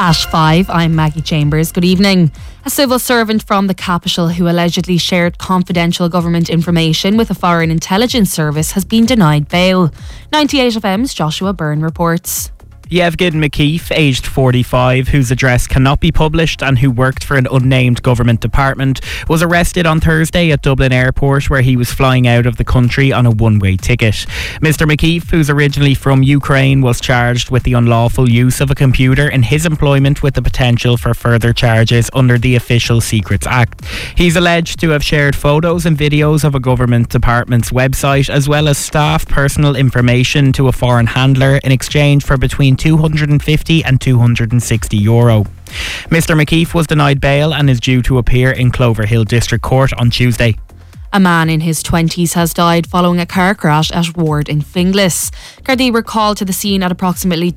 At 5, I'm Maggie Chambers. Good evening. A civil servant from the capital who allegedly shared confidential government information with a foreign intelligence service has been denied bail. 98FM's Joshua Byrne reports. Yevgen McKeith, aged 45, whose address cannot be published and who worked for an unnamed government department, was arrested on Thursday at Dublin Airport, where he was flying out of the country on a one-way ticket. Mr McKeith, who's originally from Ukraine, was charged with the unlawful use of a computer in his employment, with the potential for further charges under the Official Secrets Act. He's alleged to have shared photos and videos of a government department's website, as well as staff personal information, to a foreign handler in exchange for between €250 and €260. Mr McKeith was denied bail and is due to appear in Cloverhill District Court on Tuesday. A man in his 20s has died following a car crash at Ward in Finglas. Gardaí were called to the scene at approximately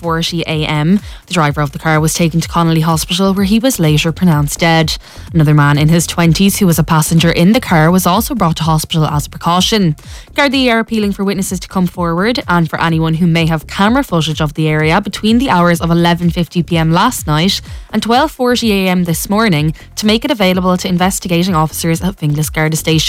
12:40am. The driver of the car was taken to Connolly Hospital, where he was later pronounced dead. Another man in his 20s who was a passenger in the car was also brought to hospital as a precaution. Gardaí are appealing for witnesses to come forward and for anyone who may have camera footage of the area between the hours of 11:50pm last night and 12:40am this morning to make it available to investigating officers at Finglas Garda Station.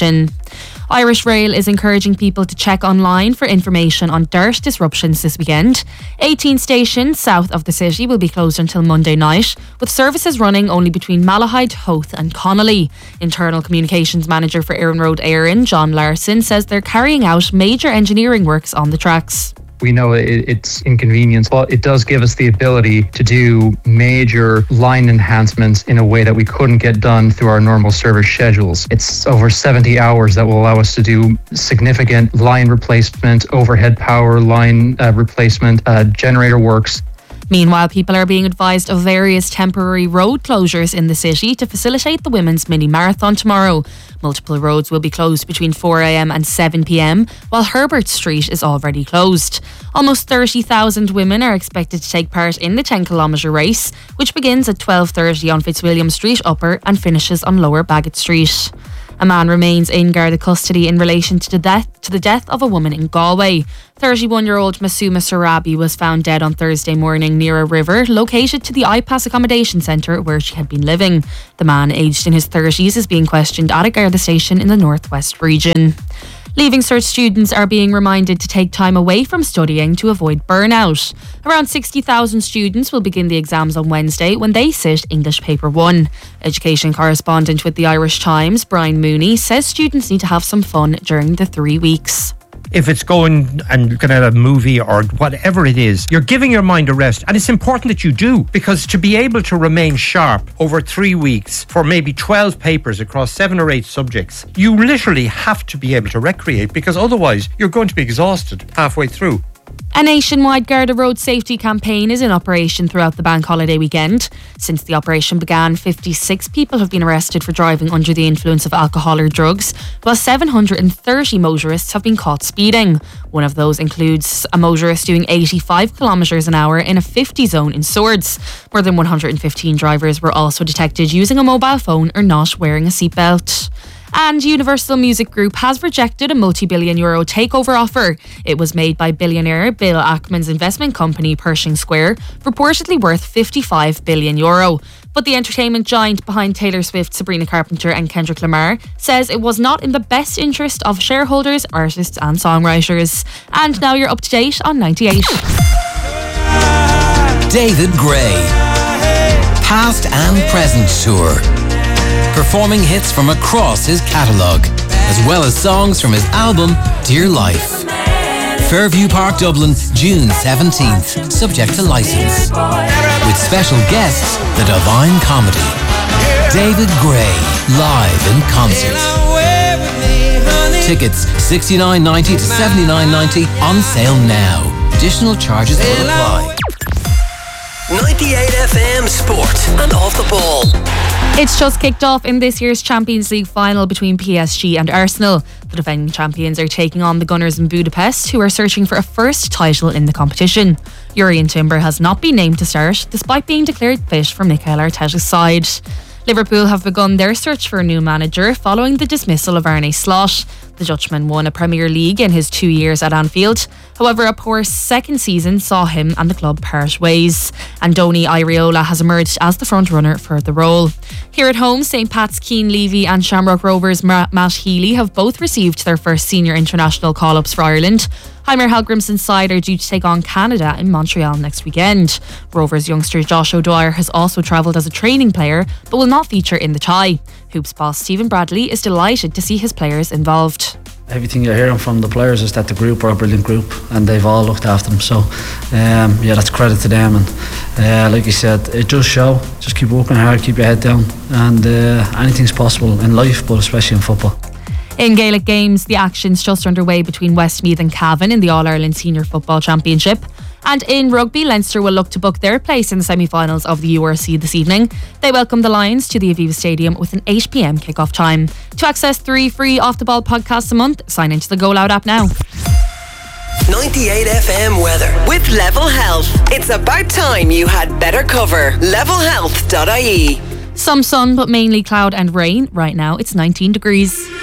Irish Rail is encouraging people to check online for information on dirt disruptions this weekend. 18 stations south of the city will be closed until Monday night, with services running only between Malahide, Howth and Connolly. Internal Communications Manager for Erin Road Éireann, John Larson, says they're carrying out major engineering works on the tracks. We know it's inconvenience, but it does give us the ability to do major line enhancements in a way that we couldn't get done through our normal service schedules. It's over 70 hours that will allow us to do significant line replacement, overhead power line replacement, generator works. Meanwhile, people are being advised of various temporary road closures in the city to facilitate the women's mini marathon tomorrow. Multiple roads will be closed between 4am and 7pm, while Herbert Street is already closed. Almost 30,000 women are expected to take part in the 10km race, which begins at 12:30 on Fitzwilliam Street Upper and finishes on Lower Bagot Street. A man remains in Garda custody in relation to the death of a woman in Galway. 31-year-old Masuma Sarabi was found dead on Thursday morning near a river located to the iPass accommodation centre where she had been living. The man, aged in his 30s, is being questioned at a Garda station in the northwest region. Leaving Cert students are being reminded to take time away from studying to avoid burnout. Around 60,000 students will begin the exams on Wednesday when they sit English Paper 1. Education correspondent with the Irish Times, Brian Mooney, says students need to have some fun during the 3 weeks. If it's going and looking at a movie or whatever it is, you're giving your mind a rest. And it's important that you do, because to be able to remain sharp over 3 weeks for maybe 12 papers across 7 or 8 subjects, you literally have to be able to recreate, because otherwise you're going to be exhausted halfway through. A nationwide Garda road safety campaign is in operation throughout the bank holiday weekend. Since the operation began, 56 people have been arrested for driving under the influence of alcohol or drugs, while 730 motorists have been caught speeding. One of those includes a motorist doing 85 kilometres an hour in a 50 zone in Swords. More than 115 drivers were also detected using a mobile phone or not wearing a seatbelt. And Universal Music Group has rejected a multi-billion euro takeover offer. It was made by billionaire Bill Ackman's investment company Pershing Square, reportedly worth €55 billion. But the entertainment giant behind Taylor Swift, Sabrina Carpenter and Kendrick Lamar says it was not in the best interest of shareholders, artists and songwriters. And now you're up to date on 98. David Gray, past and present tour, performing hits from across his catalogue, as well as songs from his album Dear Life. Fairview Park, Dublin, June 17th, subject to licence. With special guests, The Divine Comedy. David Gray, live in concert. Tickets $69.90 to $79.90, on sale now. Additional charges will apply. 98FM Sport and Off the Ball. It's just kicked off in this year's Champions League final between PSG and Arsenal. The defending champions are taking on the Gunners in Budapest, who are searching for a first title in the competition. Jurrien Timber has not been named to start, despite being declared fit for Mikel Arteta's side. Liverpool have begun their search for a new manager following the dismissal of Arne Slot. The Dutchman won a Premier League in his 2 years at Anfield. However, a poor second season saw him and the club part ways. Andoni Iraola has emerged as the front runner for the role. Here at home, St Pat's Keane Levy and Shamrock Rovers' Matt Healy have both received their first senior international call-ups for Ireland. Heimer Hallgrimsson's side are due to take on Canada in Montreal next weekend. Rovers youngster Josh O'Dwyer has also travelled as a training player but will not feature in the tie. Hoops boss Stephen Bradley is delighted to see his players involved. Everything you're hearing from the players is that the group are a brilliant group and they've all looked after them, so that's credit to them. And like you said, it does show. Just keep working hard, keep your head down, and anything's possible in life, but especially in football. In Gaelic games, the action's just underway between Westmeath and Cavan in the All-Ireland Senior Football Championship. And in rugby, Leinster will look to book their place in the semi-finals of the URC this evening. They welcome the Lions to the Aviva Stadium with an 8 p.m. kick-off time. To access 3 free off-the-ball podcasts a month, sign into the Go Loud app now. 98 FM weather with Level Health. It's about time you had better cover. levelhealth.ie. Some sun, but mainly cloud and rain. Right now, it's 19 degrees.